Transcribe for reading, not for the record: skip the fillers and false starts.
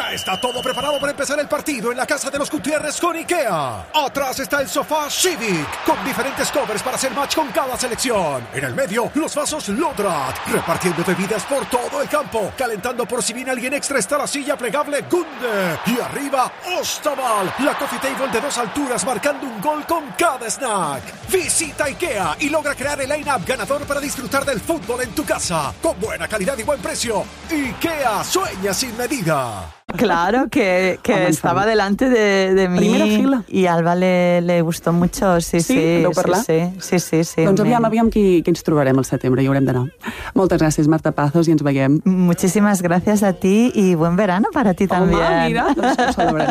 Ya está todo preparado para empezar el partido en la casa de los Gutiérrez con IKEA. Atrás está el sofá Civic, con diferentes covers para hacer match con cada selección. En el medio, los vasos Lodrat, repartiendo bebidas por todo el campo. Calentando por si viene alguien extra está la silla plegable Gunde. Y arriba, Ostaval, la coffee table de 2 alturas marcando un gol con cada snack. Visita IKEA y logra crear el line-up ganador para disfrutar del fútbol en tu casa. Con buena calidad y buen precio. IKEA sueña sin medida. Claro, que estaba delante de mi... Primera fila. I a Alba le gustó mucho, sí. Deu parlar? Sí. Doncs aviam qui ens trobarem al setembre, hi haurem d'anar. Moltes gràcies, Marta Pazos, i ens veiem. Muchísimas gracias a ti y buen verano para ti también. Home, mira, doncs ho celebrarem.